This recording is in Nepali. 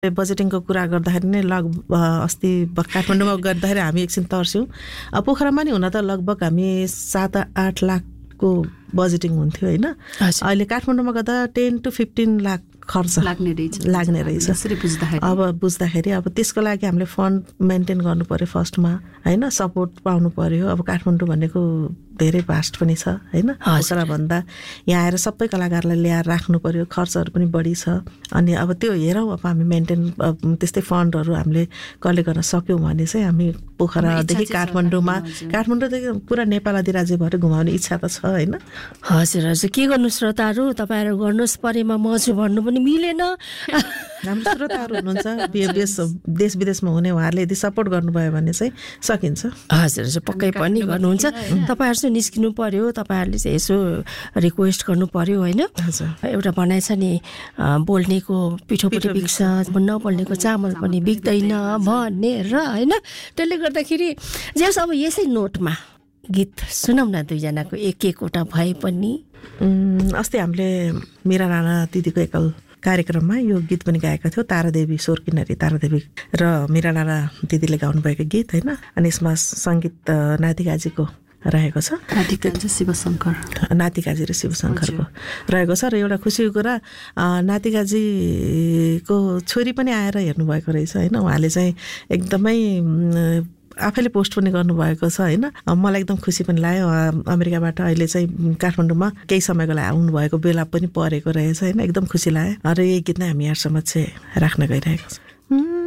बजेटिङको कुरा गर्दाखेरि नै अस्ति काठमाडौँमा गर्दाखेरि हामी एकछिन तर्स्यौँ। पोखरामा नि हुन त लगभग हामी 7-8 लाखको बजेटिङ हुन्थ्यो होइन। अहिले काठमाडौँमा गर्दा 10 to 15 लाख खर्च लाग्ने रहेछ। अब बुझ्दाखेरि अब त्यसको लागि हामीले फन्ड मेन्टेन गर्नु पर्यो फर्स्टमा होइन, सपोर्ट पाउनु पर्यो। अब काठमाडौँ भनेको धेरै भास्ट पनि छ होइन, पोखरा भन्दा यहाँ आएर सबै कलाकारलाई ल्याएर राख्नु पर्यो, खर्चहरू पनि बढी छ। अनि अब त्यो हेरौँ अब हामी मेन्टेन त्यस्तै फन्डहरू हामीले कलेक्ट गर्न सक्यौँ भने चाहिँ हामी पोखरादेखि काठमाडौँदेखि पुरा नेपाल अधिराज्यभरि घुमाउने इच्छा त छ होइन। हजुर हजुर, के गर्नु श्रोताहरू, तपाईँहरू गर्नुहोस्, परेमा मजु भन्नु पनि मिलेन। हाम्रो श्रोताहरू हुनुहुन्छ देश विदेशमा हुने, उहाँहरूले यदि सपोर्ट गर्नुभयो भने चाहिँ सकिन्छ। हजुर हजुर, पक्कै पनि गर्नुहुन्छ। तपाईँहरू चाहिँ निस्किनु पर्यो, तपाईँहरूले चाहिँ यसो रिक्वेस्ट गर्नु पर्यो होइन। एउटा भनाइ छ नि, बोल्नेको पिठो पनि बिग्छ, नबोल्नेको चामल पनि बिग्दैन भनेर होइन। त्यसले गर्दाखेरि जस अब यसै नोटमा गीत सुनौँ न दुईजनाको एकवटा भए पनि। अस्ति हामीले मीरा राणा दिदीको एकल कार्यक्रममा यो गीत पनि गाएका थियौँ, तारादेवी स्वर किन्नरी तारादेवी र मीरा राणा दिदीले गाउनुभएको गीत होइन। अनि यसमा सङ्गीत नातिकाजीको रहेको छ, नातिकाजी र शिवशङ्करको रहेको छ। र एउटा खुसीको कुरा, नातिकाजीको छोरी पनि आएर हेर्नुभएको रहेछ होइन। उहाँले चाहिँ एकदमै आफैले पोस्ट पनि गर्नुभएको छ होइन। मलाई एकदम खुसी पनि लाग्यो। अमेरिकाबाट अहिले चाहिँ काठमाडौँमा केही समयको लागि आउनुभएको बेला पनि परेको रहेछ होइन, एकदम खुसी लाग्यो। र यही गीत नै हामी यहाँसम्म चाहिँ राख्न गइरहेको छ।